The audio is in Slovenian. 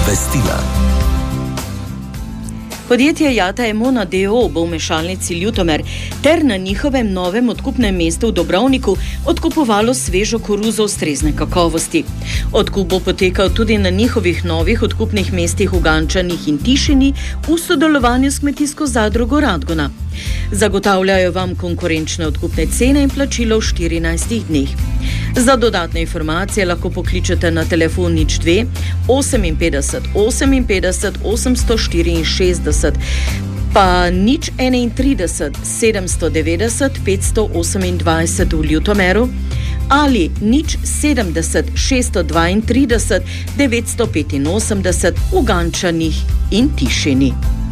Obvestila. Podjetje Jata Emona d.o.o. bo v mešalnici Ljutomer ter na njihovem novem odkupnem mestu v Dobrovniku odkupovalo svežo koruzo ustrezne kakovosti. Odkup bo potekal tudi na njihovih novih odkupnih mestih v Gančanih in Tišini v sodelovanju s kmetijsko zadrugo Radgona. Zagotavljajo vam konkurenčne odkupne cene in plačilo v 14 dneh. Za dodatne informacije lahko pokličete na telefon 02 58 58 864 pa 031 790 528 v Ljutomeru ali 070 632 985 v Gančanih in Tišini.